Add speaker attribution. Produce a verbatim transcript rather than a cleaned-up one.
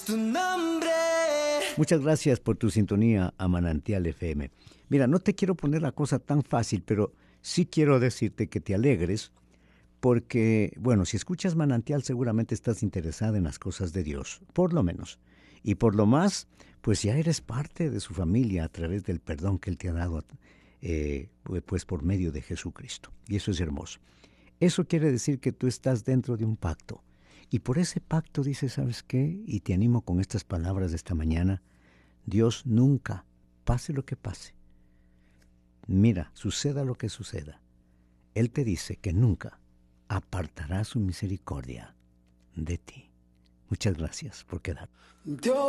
Speaker 1: tu nombre.
Speaker 2: Muchas gracias por tu sintonía a Manantial F M. Mira, no te quiero poner la cosa tan fácil, pero sí quiero decirte que te alegres porque, bueno, si escuchas Manantial seguramente estás interesada en las cosas de Dios, por lo menos. Y por lo más, pues ya eres parte de su familia a través del perdón que Él te ha dado, eh, pues por medio de Jesucristo. Y eso es hermoso. Eso quiere decir que tú estás dentro de un pacto. Y por ese pacto dices, ¿sabes qué? Y te animo con estas palabras de esta mañana. Dios nunca, pase lo que pase, mira, suceda lo que suceda, Él te dice que nunca apartará su misericordia de ti. Muchas gracias por quedar.
Speaker 1: Dios